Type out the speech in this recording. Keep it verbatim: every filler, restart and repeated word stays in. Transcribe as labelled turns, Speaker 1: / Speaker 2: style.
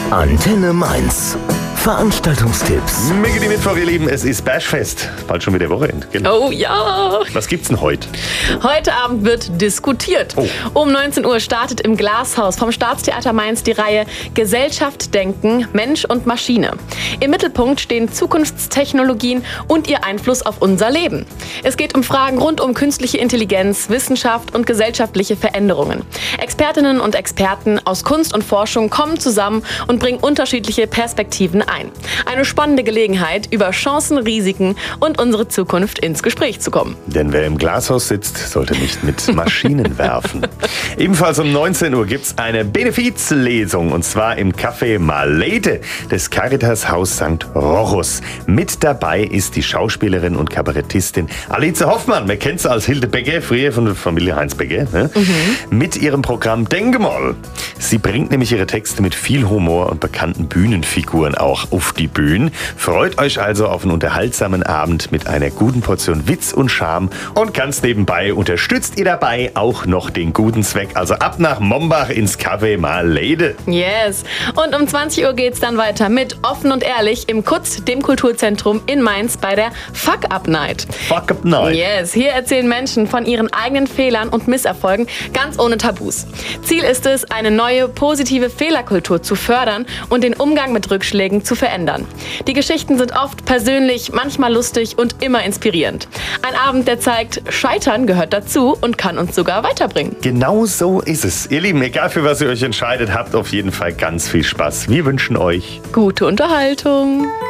Speaker 1: Antenne Mainz. Veranstaltungstipps.
Speaker 2: Mega die Mittwoch, ihr Lieben, es ist Bashfest. Bald schon wieder Wochenende. Genau.
Speaker 3: Oh ja!
Speaker 2: Was gibt's denn heute?
Speaker 3: Heute Abend wird diskutiert.
Speaker 2: Oh.
Speaker 3: Um neunzehn Uhr startet im Glashaus vom Staatstheater Mainz die Reihe Gesellschaft denken, Mensch und Maschine. Im Mittelpunkt stehen Zukunftstechnologien und ihr Einfluss auf unser Leben. Es geht um Fragen rund um künstliche Intelligenz, Wissenschaft und gesellschaftliche Veränderungen. Expertinnen und Experten aus Kunst und Forschung kommen zusammen und bringen unterschiedliche Perspektiven ein. Eine spannende Gelegenheit, über Chancen, Risiken und unsere Zukunft ins Gespräch zu kommen.
Speaker 2: Denn wer im Glashaus sitzt, sollte nicht mit Maschinen werfen. Ebenfalls um neunzehn Uhr gibt's eine Benefizlesung, und zwar im Café Malede des Caritas-Haus Sankt Rochus. Mit dabei ist die Schauspielerin und Kabarettistin Alice Hoffmann. Man kennt sie als Hilde Becker, früher von der Familie Heinz Becker. Ne? Mhm. Mit ihrem Programm Denke mal. Sie bringt nämlich ihre Texte mit viel Humor und bekannten Bühnenfiguren auch auf die Bühne. Freut euch also auf einen unterhaltsamen Abend mit einer guten Portion Witz und Charme, und ganz nebenbei unterstützt ihr dabei auch noch den guten Zweck. Also ab nach Mombach ins Café Malede.
Speaker 3: Yes. Und um zwanzig Uhr geht's dann weiter mit Offen und Ehrlich im Kutz, dem Kulturzentrum in Mainz, bei der Fuck-Up-Night.
Speaker 2: Fuck-Up-Night.
Speaker 3: Yes. Hier erzählen Menschen von ihren eigenen Fehlern und Misserfolgen, ganz ohne Tabus. Ziel ist es, eine neue, positive Fehlerkultur zu fördern und den Umgang mit Rückschlägen zu verändern. Die Geschichten sind oft persönlich, manchmal lustig und immer inspirierend. Ein Abend, der zeigt, Scheitern gehört dazu und kann uns sogar weiterbringen.
Speaker 2: Genau so ist es. Ihr Lieben, egal für was ihr euch entscheidet, habt auf jeden Fall ganz viel Spaß. Wir wünschen euch
Speaker 3: gute Unterhaltung.